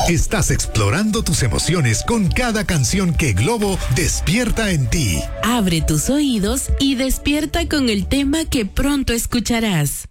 Estás explorando tus emociones con cada canción que Globo despierta en ti. Abre tus oídos y despierta con el tema que pronto escucharás.